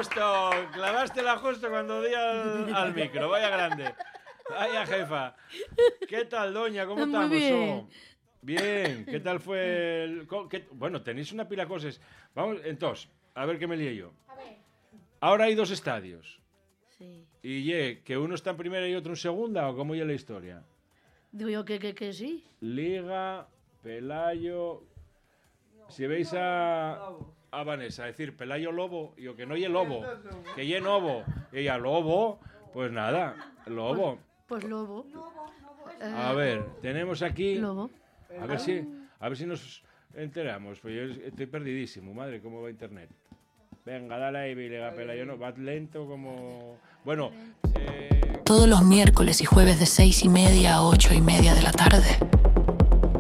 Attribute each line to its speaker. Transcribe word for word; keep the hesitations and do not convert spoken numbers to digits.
Speaker 1: justo, clavástela justo cuando di al, al micro, vaya grande. Vaya jefa. ¿Qué tal, doña? ¿Cómo
Speaker 2: Muy
Speaker 1: estamos?
Speaker 2: bien.
Speaker 1: Oh, bien, ¿qué tal fue el...? co- qué- Bueno, tenéis una pila de cosas. Vamos, entonces, a ver qué me lié yo. Ahora hay dos estadios.
Speaker 2: Sí.
Speaker 1: Y ye, que uno está en primera y otro en segunda, ¿o cómo ya la historia?
Speaker 2: Digo yo que, que, que sí.
Speaker 1: Liga, Pelayo... Si veis a, a Vanessa decir Pelayo Lobo, y yo que no ye Lobo, que ye Novo, y ella Lobo, pues nada, Lobo.
Speaker 2: Pues lobo.
Speaker 1: A ver, tenemos aquí,
Speaker 2: Lobo.
Speaker 1: a ver si, a ver si nos enteramos, pues yo estoy perdidísimo, madre, ¿cómo va internet? Venga, dale ahí, Liga, Pelayo, no, va lento como... Bueno, eh...
Speaker 3: Todos los miércoles y jueves de seis y media a ocho y media de la tarde.